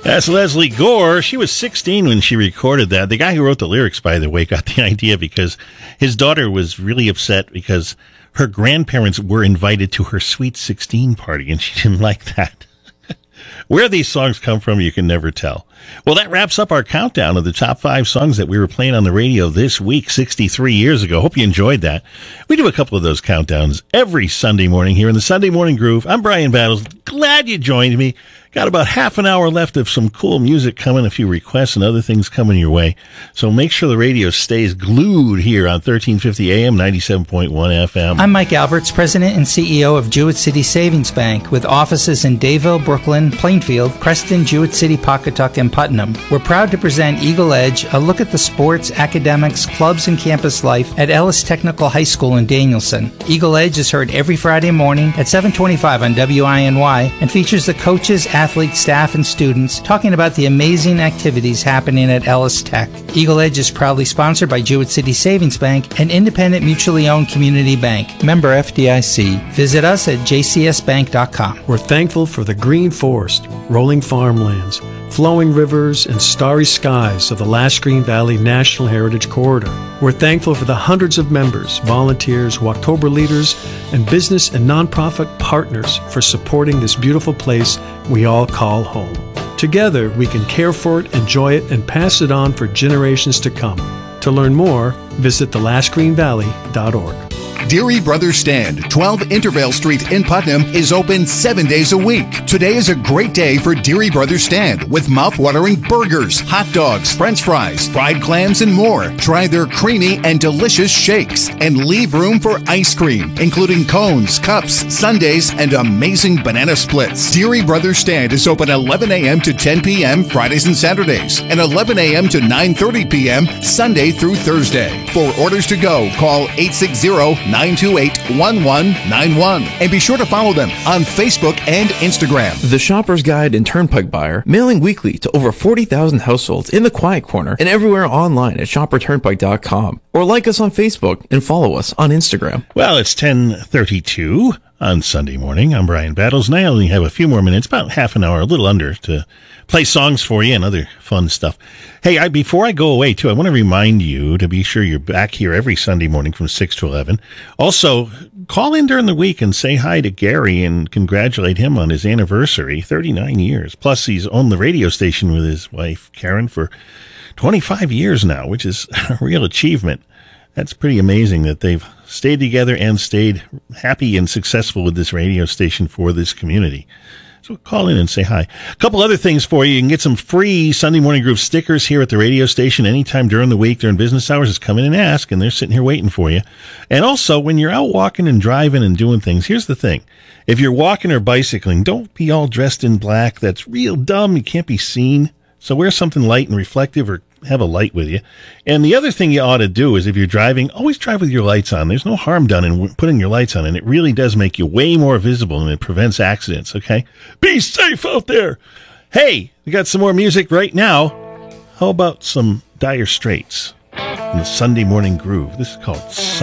That's Leslie Gore. She was 16 when she recorded that. The guy who wrote the lyrics, by the way, got the idea because his daughter was really upset because her grandparents were invited to her Sweet 16 party, and she didn't like that. Where these songs come from, you can never tell. Well, that wraps up our countdown of the top 5 songs that we were playing on the radio this week, 63 years ago. Hope you enjoyed that. We do a couple of those countdowns every Sunday morning here in the Sunday Morning Groove. I'm Brian Battles. Glad you joined me. Got about half an hour left of some cool music coming, a few requests and other things coming your way. So make sure the radio stays glued here on 1350 AM, 97.1 FM. I'm Mike Alberts, President and CEO of Jewett City Savings Bank, with offices in Dayville, Brooklyn, Plainfield, Preston, Jewett City, Pawcatuck, and Putnam. We're proud to present Eagle Edge, a look at the sports, academics, clubs, and campus life at Ellis Technical High School in Danielson. Eagle Edge is heard every Friday morning at 7:25 on WINY and features the coaches, athletes, staff, and students talking about the amazing activities happening at Ellis Tech. Eagle Edge is proudly sponsored by Jewett City Savings Bank, an independent mutually owned community bank. Member FDIC. Visit us at jcsbank.com. We're thankful for the green forest, rolling farmlands, flowing rivers, and starry skies of the Lask Green Valley National Heritage Corridor. We're thankful for the hundreds of members, volunteers, Walktober leaders, and business and nonprofit partners for supporting this beautiful place we all call home. Together, we can care for it, enjoy it, and pass it on for generations to come. To learn more, visit thelaskgreenvalley.org. Deary Brothers Stand, 12 Intervale Street in Putnam, is open 7 days a week. Today is a great day for Deary Brothers Stand with mouth-watering burgers, hot dogs, french fries, fried clams, and more. Try their creamy and delicious shakes and leave room for ice cream, including cones, cups, sundaes, and amazing banana splits. Deary Brothers Stand is open 11 a.m. to 10 p.m. Fridays and Saturdays, and 11 a.m. to 9:30 p.m. Sunday through Thursday. For orders to go, call 860-928-1191. And be sure to follow them on Facebook and Instagram. The Shopper's Guide and Turnpike Buyer, mailing weekly to over 40,000 households in the Quiet Corner and everywhere online at shopperturnpike.com. Or like us on Facebook and follow us on Instagram. Well, it's 10:32 on Sunday morning. I'm Brian Battles, and I only have a few more minutes, about half an hour, a little under, to play songs for you and other fun stuff. Hey, before I go away, too, I want to remind you to be sure you're back here every Sunday morning from 6 to 11. Also, call in during the week and say hi to Gary and congratulate him on his anniversary, 39 years. Plus, he's owned the radio station with his wife, Karen, for 25 years now, which is a real achievement. That's pretty amazing that they've stayed together and stayed happy and successful with this radio station for this community. So call in and say hi. A couple other things for you. You can get some free Sunday Morning Groove stickers here at the radio station anytime during the week, during business hours. Just come in and ask, and they're sitting here waiting for you. And also, when you're out walking and driving and doing things, here's the thing. If you're walking or bicycling, don't be all dressed in black. That's real dumb. You can't be seen. So wear something light and reflective, or have a light with you. And the other thing you ought to do is, if you're driving, always drive with your lights on. There's no harm done in putting your lights on, and it really does make you way more visible, and it prevents accidents, okay? Be safe out there. Hey, we got some more music right now. How about some Dire Straits in the Sunday Morning Groove? This is called